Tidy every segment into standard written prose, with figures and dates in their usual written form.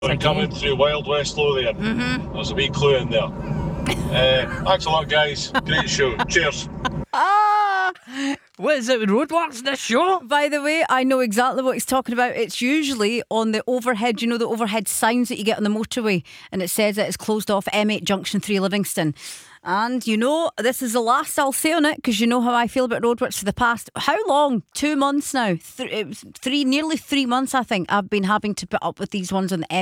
Coming through Wild West Low there. There's a wee clue in there. Thanks a lot, guys. Great show. Cheers. What is it with roadworks, this show? By the way, I know exactly what he's talking about. It's usually on the overhead, you know, the overhead signs that you get on the motorway, and it says that it's closed off M8 Junction 3 Livingston. And you know, this is the last I'll say on it, because you know how I feel about roadworks for the past, how long? 2 months now. Nearly 3 months, I think, I've been having to put up with these ones on the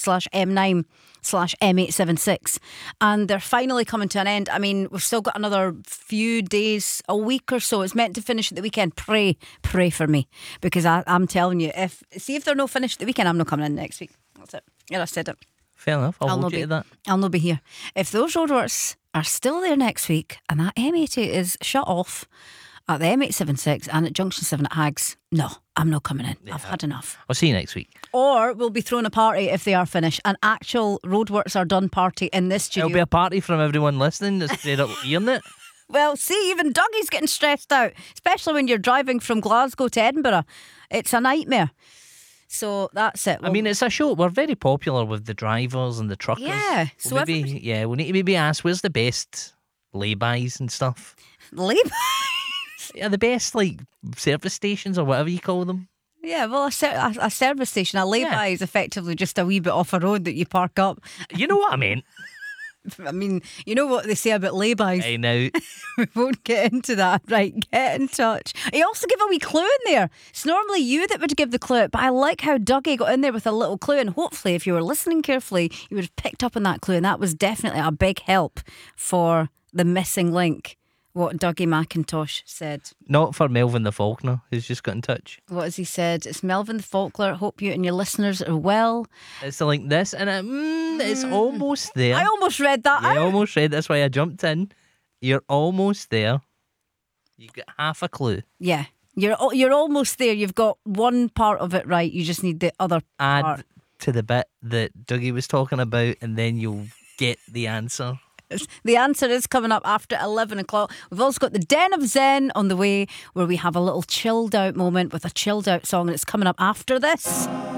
M80/M9/M876. And they're finally coming to an end. I mean, we've still got another few days, a week or so. It's meant to finish at the weekend. Pray for me. Because I'm telling you, if they're not finished at the weekend, I'm not coming in next week. That's it. Yeah, I said it. Fair enough, I'll hold you to that. I'll not be here. If those roadworks are still there next week and that M80 is shut off at the M876 and at Junction 7 at Hags, no, I'm not coming in. Yeah. I've had enough. I'll see you next week. Or we'll be throwing a party if they are finished. An actual roadworks are done party in this studio. It'll be a party from everyone listening that's straight up hearing it. Well, see, even Dougie's getting stressed out, especially when you're driving from Glasgow to Edinburgh. It's a nightmare. So that's it. I mean, it's a show. We're very popular with the drivers and the truckers. Yeah. So we need to maybe ask, where's the best lay-bys and stuff? Lay-bys? Yeah, the best, like, service stations or whatever you call them. Yeah, well, a service station, a lay-by is effectively just a wee bit off a road that you park up. You know what I mean? I mean, you know what they say about lay-bys. I know. We won't get into that. Right, get in touch. He also gave a wee clue in there. It's normally you that would give the clue, but I like how Dougie got in there with a little clue, and hopefully if you were listening carefully, you would have picked up on that clue, and that was definitely a big help for the missing link, what Dougie McIntosh said. Not for Melvin the Faulkner, who's just got in touch. What has he said? It's Melvin the Faulkner. Hope you and your listeners are well. It's the link this, and it's almost there. I almost read that out. I almost read. That's why I jumped in. You're almost there. You got half a clue. Yeah, you're almost there. You've got one part of it right. You just need the other part. Add to the bit that Dougie was talking about, and then you'll get the answer. The answer is coming up after 11 o'clock. We've also got the Den of Zen on the way, where we have a little chilled out moment with a chilled out song, and it's coming up after this.